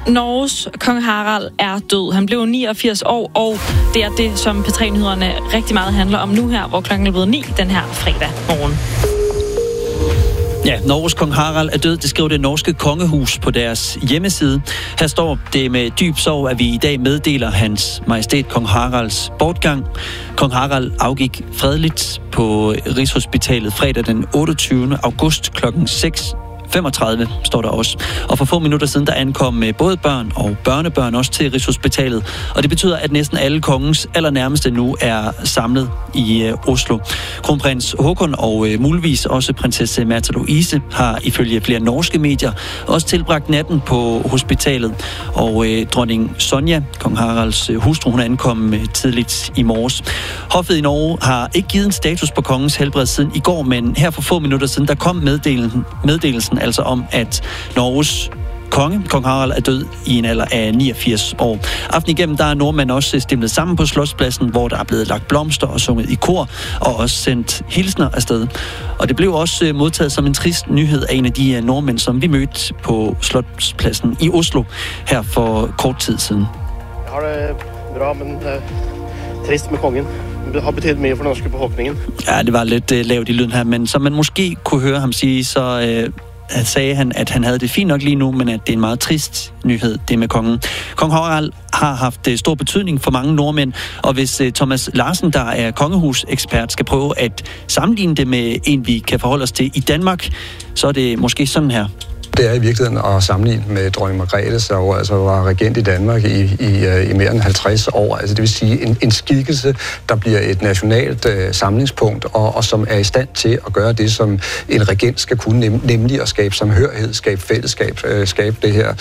Norges kong Harald er død. Han blev 89 år, og det er det, som P3-nyhederne rigtig meget handler om nu her, hvor klokken er blevet 9 den her fredag morgen. Ja, Norges kong Harald er død. Det skriver det norske kongehus på deres hjemmeside. Her står det med dyb sorg, at vi i dag meddeler hans majestæt kong Haralds bortgang. Kong Harald afgik fredeligt på Rigshospitalet fredag den 28. august klokken 6:35 står der også. Og for få minutter siden, der ankom både børn og børnebørn også til Rigshospitalet. Og det betyder, at næsten alle kongens allernærmeste nu er samlet i Oslo. Kronprins Håkon og muligvis også prinsesse Märtha Louise har ifølge flere norske medier også tilbragt natten på hospitalet. Og dronning Sonja, kong Haralds hustru, hun ankom tidligt i morges. Hoffet i Norge har ikke givet en status på kongens helbred siden i går, men her for få minutter siden, der kom meddelelsen altså om, at Norges kong Harald er død i en alder af 89 år. Aften igennem, der er nordmænd også stimlet sammen på Slotspladsen, hvor der er blevet lagt blomster og sunget i kor, og også sendt hilsner afsted. Og det blev også modtaget som en trist nyhed af en af de nordmænd, som vi mødte på Slotspladsen i Oslo her for kort tid siden. Jeg har det bra, men trist med kongen. Det har betydet mere for den norske befolkningen. Ja, det var lidt lavt i lyden her, men som man måske kunne høre ham sige, så sagde han, at han havde det fint nok lige nu, men at det er en meget trist nyhed, det med kongen. Kong Harald har haft stor betydning for mange nordmænd, og hvis Thomas Larsen, der er kongehusekspert, skal prøve at sammenligne det med en, vi kan forholde os til i Danmark, så er det måske sådan her. Det er i virkeligheden at sammenligne med dronning Margrethe, som altså var regent i Danmark i mere end 50 år. Altså det vil sige en skikkelse, der bliver et nationalt samlingspunkt, og som er i stand til at gøre det, som en regent skal kunne, nemlig at skabe samhørighed, skabe fællesskab, skabe det her,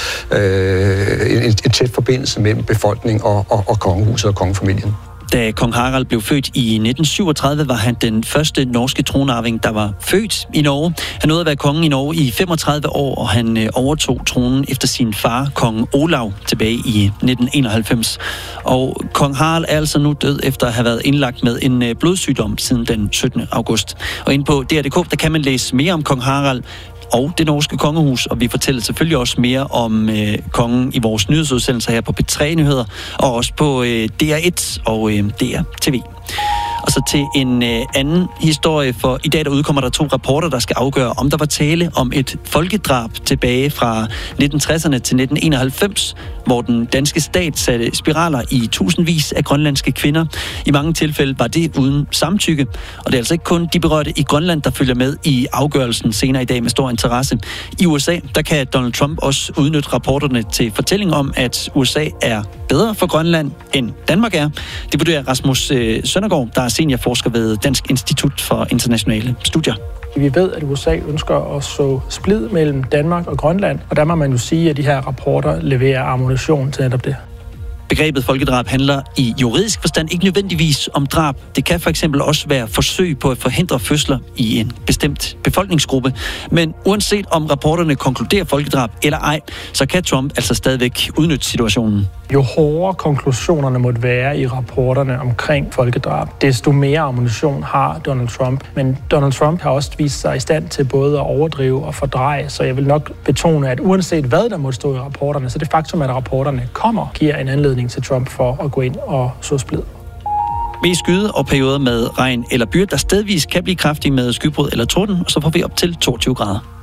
en tæt forbindelse mellem befolkning og kongehuset og kongefamilien. Da kong Harald blev født i 1937, var han den første norske tronarving, der var født i Norge. Han nåede at være konge i Norge i 35 år, og han overtog tronen efter sin far, kong Olav, tilbage i 1991. Og kong Harald er altså nu død efter at have været indlagt med en blodsygdom siden den 17. august. Og inde på DR.dk, der kan man læse mere om kong Harald og det norske kongehus, og vi fortæller selvfølgelig også mere om kongen i vores nyhedsudsendelser her på P3 Nyheder, og også på DR1 og DR TV. Og så til en anden historie, for i dag der udkommer der 2 rapporter, der skal afgøre, om der var tale om et folkedrab tilbage fra 1960'erne til 1991, hvor den danske stat satte spiraler i tusindvis af grønlandske kvinder. I mange tilfælde var det uden samtykke, og det er altså ikke kun de berørte i Grønland, der følger med i afgørelsen senere i dag med stor interesse. I USA, der kan Donald Trump også udnytte rapporterne til fortælling om, at USA er bedre for Grønland, end Danmark er. Det vurderer Rasmus Søndergaard, der er seniorforsker ved Dansk Institut for Internationale Studier. Vi ved, at USA ønsker at så splid mellem Danmark og Grønland, og der må man jo sige, at de her rapporter leverer ammunition til netop det. Begrebet folkedrab handler i juridisk forstand ikke nødvendigvis om drab. Det kan for eksempel også være forsøg på at forhindre fødsler i en bestemt befolkningsgruppe. Men uanset om rapporterne konkluderer folkedrab eller ej, så kan Trump altså stadigvæk udnytte situationen. Jo hårdere konklusionerne måtte være i rapporterne omkring folkedrab, desto mere ammunition har Donald Trump. Men Donald Trump har også vist sig i stand til både at overdrive og fordreje, så jeg vil nok betone, at uanset hvad der måtte stå i rapporterne, så det faktum, at rapporterne kommer, giver en anledning til Trump for at gå ind og så splid. Mest skyde og perioder med regn eller byer, der stedvis kan blive kraftige med skybrud eller torden, og så får vi op til 22 grader.